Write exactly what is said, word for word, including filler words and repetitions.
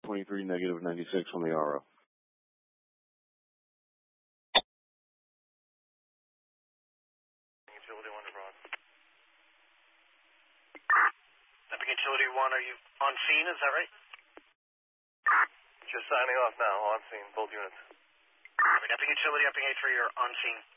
twenty-three, negative ninety-six on the R O. Utility one, Ron. Epic Utility one, are you on scene, is that right? Just signing off now, on scene, both units. Epic Utility, Epic A three, you're on scene.